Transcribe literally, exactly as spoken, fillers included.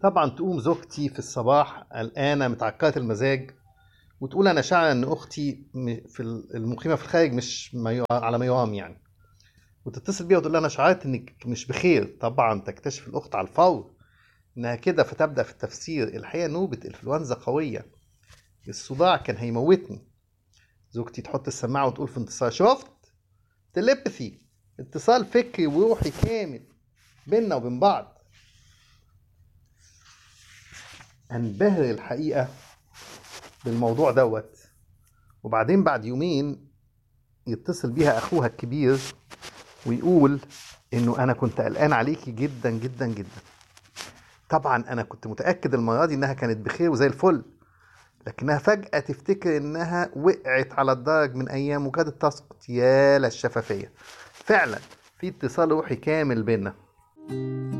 طبعا تقوم زوجتي في الصباح قلقانة متعكرة المزاج، وتقول أنا شاعرة إن أختي م- في ال- المقيمة في الخارج مش ما يرا- على ما يرام يعني. وتتصل بيها وتقول لها أنا شعرت إنك مش بخير. طبعا تكتشف الأخت على الفور إنها كده، فتبدأ في التفسير: الحقيقة نوبة إنفلونزا قوية، الصداع كان هيموتني. زوجتي تحط السماعة وتقول في انتصار: شفت؟ تليبثي، اتصال فكري وروحي كامل بيننا وبين بعض. انبهر الحقيقة بالموضوع دوت. وبعدين بعد يومين يتصل بيها اخوها الكبير ويقول انه انا كنت قلقان عليكي جدا جدا جدا. طبعا انا كنت متأكد المرة دي انها كانت بخير وزي الفل، لكنها فجأة تفتكر انها وقعت على الدرج من ايام وكادت تسقط. يا للشفافية، فعلا في اتصال روحي كامل بينا.